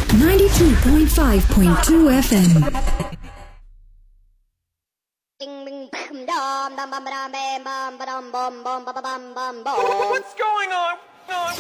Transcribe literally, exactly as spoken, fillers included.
ninety-two point five point two F M. What's going on?